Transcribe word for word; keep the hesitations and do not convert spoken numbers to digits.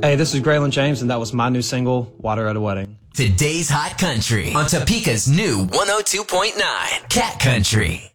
Hey, this is Graylin James, and that was my new single, Water at a Wedding. Today's Hot Country on Topeka's new one oh two point nine Cat Country.